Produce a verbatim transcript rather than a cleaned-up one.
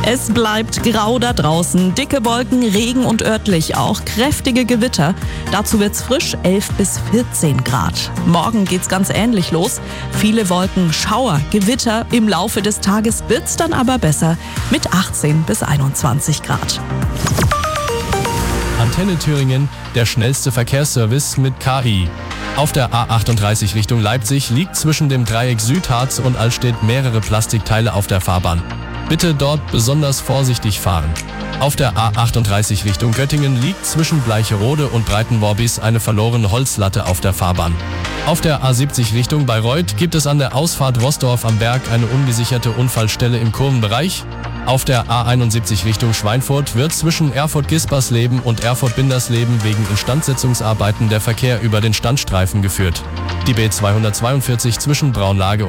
Es bleibt grau da draußen, dicke Wolken, Regen und örtlich auch kräftige Gewitter. Dazu wird's frisch, elf bis vierzehn Grad. Morgen geht's ganz ähnlich los. Viele Wolken, Schauer, Gewitter. Im Laufe des Tages wird's dann aber besser mit achtzehn bis einundzwanzig Grad. Antenne Thüringen, der schnellste Verkehrsservice mit K I. Auf der A achtunddreißig Richtung Leipzig liegt zwischen dem Dreieck Südharz und Allstedt mehrere Plastikteile auf der Fahrbahn. Bitte dort besonders vorsichtig fahren. Auf der A achtunddreißig Richtung Göttingen liegt zwischen Bleicherode und Breitenworbis eine verlorene Holzlatte auf der Fahrbahn. Auf der A siebzig Richtung Bayreuth gibt es an der Ausfahrt Roßdorf am Berg eine ungesicherte Unfallstelle im Kurvenbereich. Auf der A einundsiebzig Richtung Schweinfurt wird zwischen Erfurt-Gispersleben und Erfurt-Bindersleben wegen Instandsetzungsarbeiten der Verkehr über den Standstreifen geführt. Die B zweihundertzweiundvierzig zwischen Braunlage